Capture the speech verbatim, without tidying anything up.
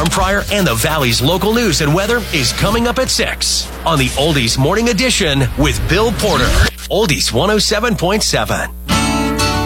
Tom Pryor and the Valley's local news and weather is coming up at six on the Oldies Morning Edition with Bill Porter. Oldies one oh seven point seven.